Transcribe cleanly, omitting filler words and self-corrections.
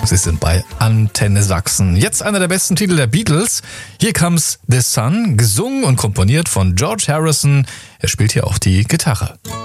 Sie sind bei Antenne Sachsen. Jetzt einer der besten Titel der Beatles. Here Comes the Sun, gesungen und komponiert von George Harrison. Er spielt hier auch die Gitarre.